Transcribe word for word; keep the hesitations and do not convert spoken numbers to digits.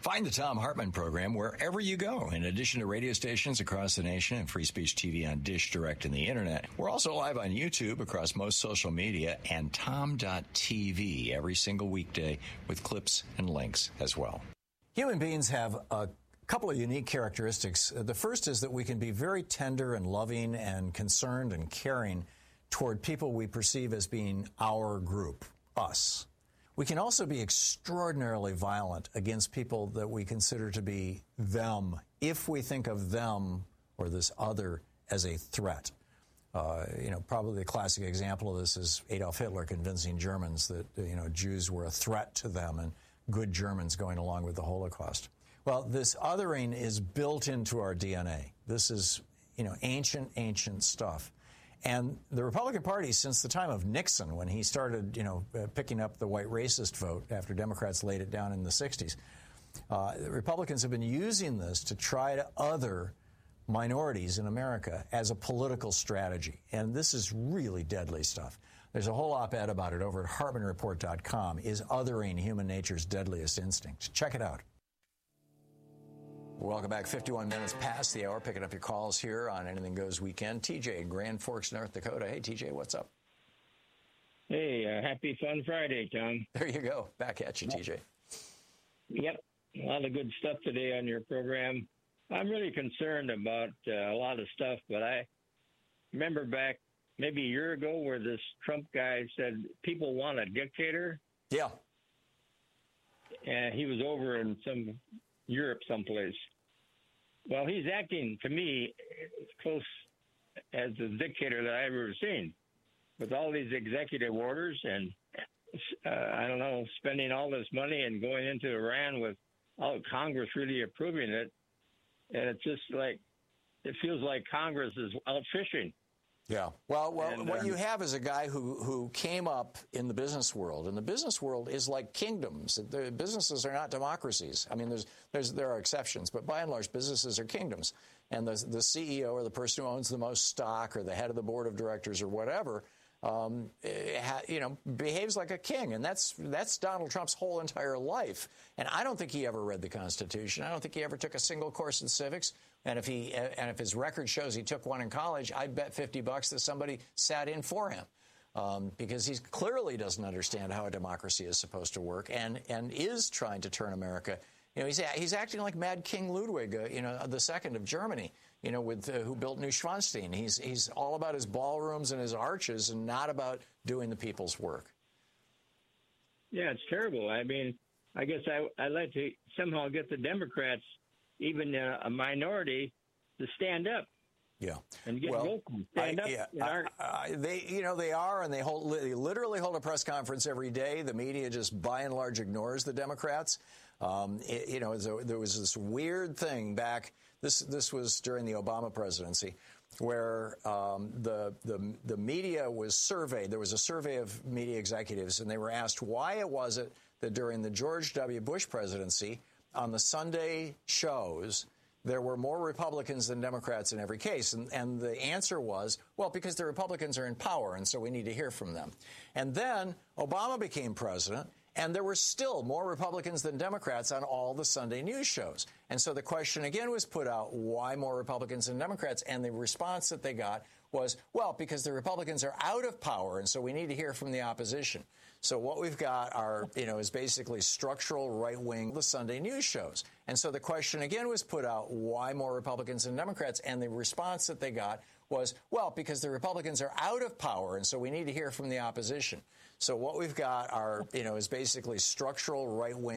Find the Thom Hartmann program wherever you go. In addition to radio stations across the nation and Free Speech T V on Dish Direct and the Internet, we're also live on YouTube across most social media and tom dot t v every single weekday with clips and links as well. Human beings have a couple of unique characteristics. The first is that we can be very tender and loving and concerned and caring toward people we perceive as being our group, us. We can also be extraordinarily violent against people that we consider to be them, if we think of them or this other as a threat. Uh, you know, probably the classic example of this is Adolf Hitler convincing Germans that, you know, Jews were a threat to them and good Germans going along with the Holocaust. Well, this othering is built into our D N A. This is, you know, ancient, ancient stuff. And the Republican Party, since the time of Nixon, when he started, you know, uh, picking up the white racist vote after Democrats laid it down in the sixties, uh, the Republicans have been using this to try to other minorities in America as a political strategy. And this is really deadly stuff. There's a whole op-ed about it over at Hartmann Report dot com. Is othering human nature's deadliest instinct? Check it out. Welcome back. fifty-one minutes past the hour, picking up your calls here on Anything Goes Weekend. T J in Grand Forks, North Dakota. Hey, T J, what's up? Hey, uh, happy Fun Friday, Tom. There you go. Back at you, T J. Yep, a lot of good stuff today on your program. I'm really concerned about uh, a lot of stuff, but I remember back maybe a year ago where this Trump guy said people want a dictator. Yeah. And he was over in some Europe someplace. Well, he's acting, to me, as close as the dictator that I've ever seen, with all these executive orders and, uh, I don't know, spending all this money and going into Iran with all Congress really approving it. And it's just like, it feels like Congress is out fishing. Yeah. Well, well, and, what um, you have is a guy who, who came up in the business world, and the business world is like kingdoms. The businesses are not democracies. I mean, there's, there's, there are exceptions, but by and large, businesses are kingdoms. And the, the C E O or the person who owns the most stock or the head of the board of directors or whatever, um, ha, you know, behaves like a king. And that's, that's Donald Trump's whole entire life. And I don't think he ever read the Constitution. I don't think he ever took a single course in civics. And if he and if his record shows he took one in college, I'd bet fifty bucks that somebody sat in for him, um, because he clearly doesn't understand how a democracy is supposed to work, and and is trying to turn America. You know, he's he's acting like Mad King Ludwig, uh, you know, the second of Germany, you know, with uh, who built Neuschwanstein. He's he's all about his ballrooms and his arches, and not about doing the people's work. Yeah, it's terrible. I mean, I guess I I'd like to somehow get the Democrats, even uh, a minority, to stand up. Yeah, and get well, vocal. Stand I, up. Yeah, in our- I, I, they, you know, they are, and they hold. They literally hold a press conference every day. The media just, by and large, ignores the Democrats. Um, it, you know, there was this weird thing back. This this was during the Obama presidency, where um, the the the media was surveyed. There was a survey of media executives, and they were asked why it was it that during the George W. Bush presidency, on the Sunday shows, there were more Republicans than Democrats in every case. And, and the answer was, well, because the Republicans are in power, and so we need to hear from them. And then Obama became president, and there were still more Republicans than Democrats on all the Sunday news shows. And so the question again was put out, why more Republicans than Democrats? And the response that they got was, well, because the Republicans are out of power, and so we need to hear from the opposition. So what we've got are, you know, is basically structural right-wing the Sunday news shows. And so the question again was put out, why more Republicans than Democrats? And the response that they got was, well, because the Republicans are out of power, and so we need to hear from the opposition. So what we've got are, you know, is basically structural right-wing